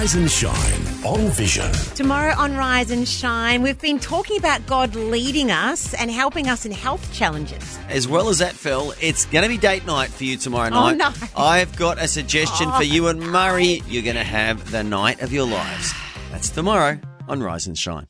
Rise and Shine on Vision. Tomorrow on Rise and Shine, we've been talking about God leading us and helping us in health challenges. As well as that, Phil, it's going to be date night for you tomorrow night. No. I've got a suggestion for you and Murray. You're going to have the night of your lives. That's tomorrow on Rise and Shine.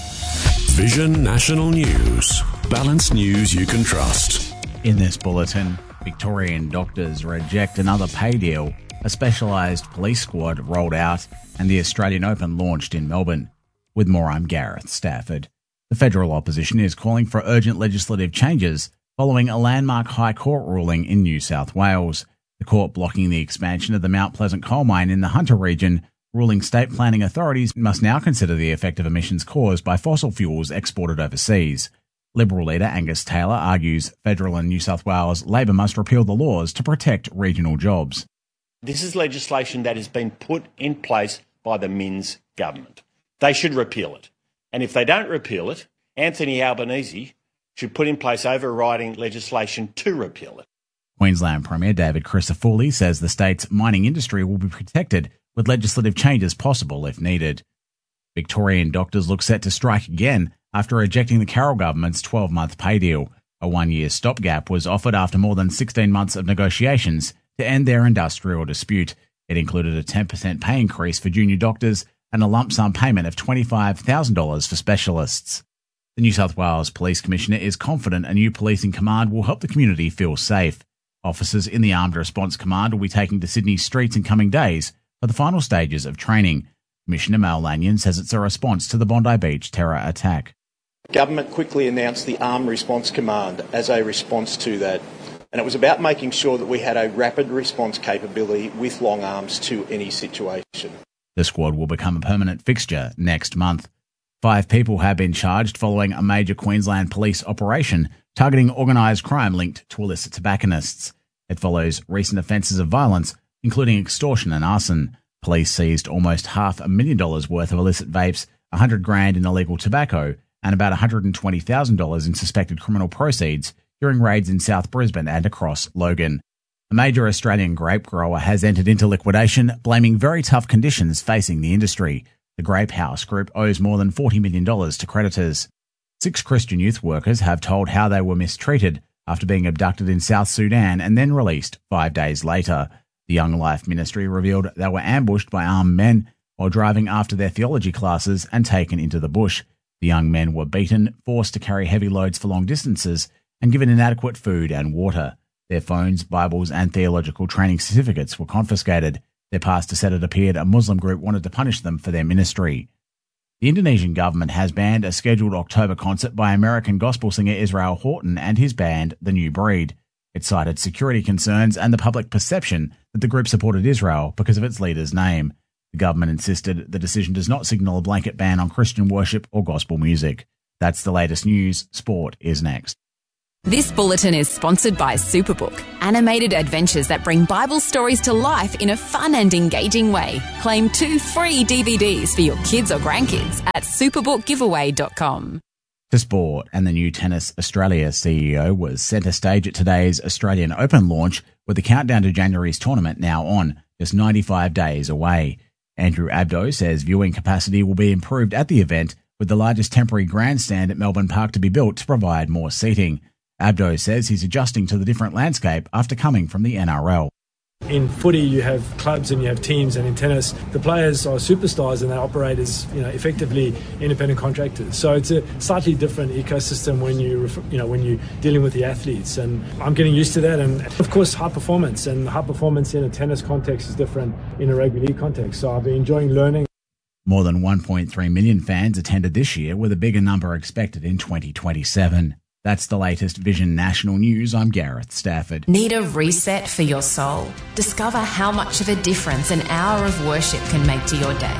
Vision National News. Balanced news you can trust. In this bulletin, Victorian doctors reject another pay deal, a specialised police squad rolled out, and the Australian Open launched in Melbourne. With more, I'm Gareth Stafford. The federal opposition is calling for urgent legislative changes following a landmark High Court ruling in New South Wales. The court blocking the expansion of the Mount Pleasant coal mine in the Hunter region, ruling state planning authorities must now consider the effect of emissions caused by fossil fuels exported overseas. Liberal leader Angus Taylor argues federal and New South Wales Labor must repeal the laws to protect regional jobs. This is legislation that has been put in place by the Minns government. They should repeal it. And if they don't repeal it, Anthony Albanese should put in place overriding legislation to repeal it. Queensland Premier David Crisafulli says the state's mining industry will be protected with legislative changes possible if needed. Victorian doctors look set to strike again after rejecting the Carroll government's 12-month pay deal. A one-year stopgap was offered after more than 16 months of negotiations to end their industrial dispute. It included a 10% pay increase for junior doctors and a lump sum payment of $25,000 for specialists. The New South Wales Police Commissioner is confident a new policing command will help the community feel safe. Officers in the Armed Response Command will be taking to Sydney's streets in coming days for the final stages of training. Commissioner Mal Lanyon says it's a response to the Bondi Beach terror attack. Government quickly announced the Armed Response Command as a response to that. And it was about making sure that we had a rapid response capability with long arms to any situation. The squad will become a permanent fixture next month. 5 people have been charged following a major Queensland police operation targeting organised crime linked to illicit tobacconists. It follows recent offences of violence, including extortion and arson. Police seized almost $500,000 worth of illicit vapes, $100,000 in illegal tobacco, and about $120,000 in suspected criminal proceeds during raids in South Brisbane and across Logan. A major Australian grape grower has entered into liquidation, blaming very tough conditions facing the industry. The Grape House Group owes more than $40 million to creditors. 6 Christian youth workers have told how they were mistreated after being abducted in South Sudan and then released 5 days later. The Young Life Ministry revealed they were ambushed by armed men while driving after their theology classes and taken into the bush. The young men were beaten, forced to carry heavy loads for long distances, and given inadequate food and water. Their phones, Bibles, and theological training certificates were confiscated. Their pastor said it appeared a Muslim group wanted to punish them for their ministry. The Indonesian government has banned a scheduled October concert by American gospel singer Israel Houghton and his band, The New Breed. It cited security concerns and the public perception that the group supported Israel because of its leader's name. The government insisted the decision does not signal a blanket ban on Christian worship or gospel music. That's the latest news. Sport is next. This bulletin is sponsored by Superbook, animated adventures that bring Bible stories to life in a fun and engaging way. Claim 2 free DVDs for your kids or grandkids at superbookgiveaway.com. To sport, and the new Tennis Australia CEO was centre stage at today's Australian Open launch, with the countdown to January's tournament now on, just 95 days away. Andrew Abdo says viewing capacity will be improved at the event, with the largest temporary grandstand at Melbourne Park to be built to provide more seating. Abdo says he's adjusting to the different landscape after coming from the NRL. In footy, you have clubs and you have teams, and in tennis, the players are superstars and they operate as, effectively independent contractors. So it's a slightly different ecosystem when you're dealing with the athletes, and I'm getting used to that. And of course, high performance in a tennis context is different in a rugby league context. So I've been enjoying learning. More than 1.3 million fans attended this year, with a bigger number expected in 2027. That's the latest Vision National News. I'm Gareth Stafford. Need a reset for your soul? Discover how much of a difference an hour of worship can make to your day.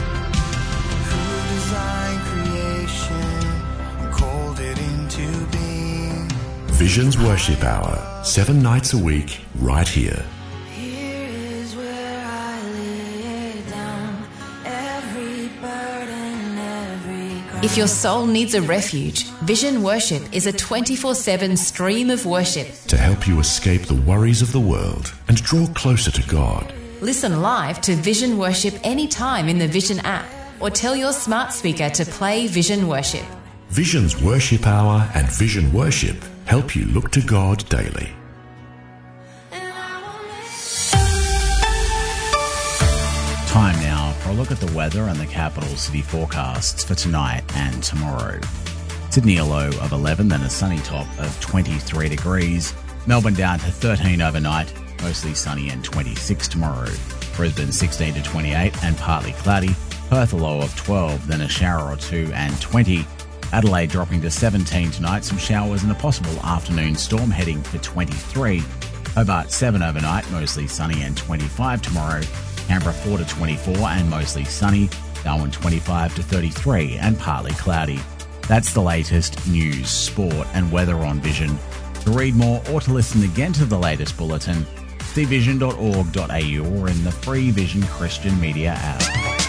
Vision's Worship Hour, 7 nights a week, right here. If your soul needs a refuge, Vision Worship is a 24/7 stream of worship to help you escape the worries of the world and draw closer to God. Listen live to Vision Worship anytime in the Vision app or tell your smart speaker to play Vision Worship. Vision's Worship Hour and Vision Worship help you look to God daily. Time now for a look at the weather and the capital city forecasts for tonight and tomorrow. Sydney a low of 11, then a sunny top of 23 degrees. Melbourne down to 13 overnight, mostly sunny and 26 tomorrow. Brisbane 16 to 28 and partly cloudy. Perth a low of 12, then a shower or two and 20. Adelaide dropping to 17 tonight, some showers and a possible afternoon storm heading for 23. Hobart 7 overnight, mostly sunny and 25 tomorrow. Canberra 4 to 24 and mostly sunny. Darwin 25 to 33 and partly cloudy. That's the latest news, sport and weather on Vision. To read more or to listen again to the latest bulletin, see vision.org.au or in the free Vision Christian Media app.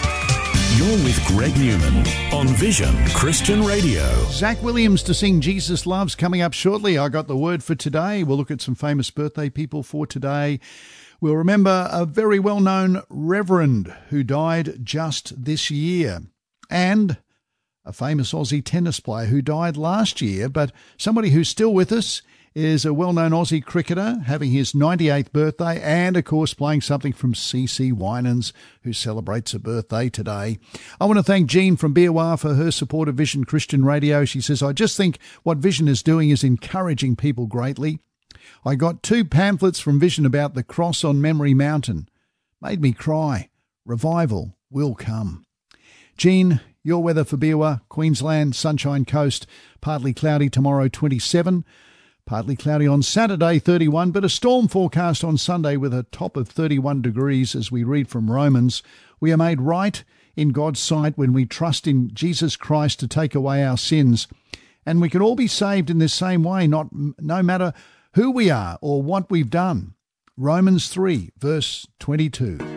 You're with Greg Newman on Vision Christian Radio. Zach Williams to sing Jesus Loves coming up shortly. I got the word for today. We'll look at some famous birthday people for today. We'll remember a very well-known reverend who died just this year, and a famous Aussie tennis player who died last year, but somebody who's still with us is a well-known Aussie cricketer having his 98th birthday and, of course, playing something from CC Winans, who celebrates a birthday today. I want to thank Jean from Biawar for her support of Vision Christian Radio. She says, I just think what Vision is doing is encouraging people greatly. I got 2 pamphlets from Vision about the cross on Memory Mountain. Made me cry. Revival will come. Jean, your weather for Biawar, Queensland, Sunshine Coast, partly cloudy tomorrow, 27. Partly cloudy on Saturday, 31, but a storm forecast on Sunday with a top of 31 degrees as we read from Romans. We are made right in God's sight when we trust in Jesus Christ to take away our sins. And we can all be saved in this same way, no matter who we are or what we've done. Romans 3, verse 22.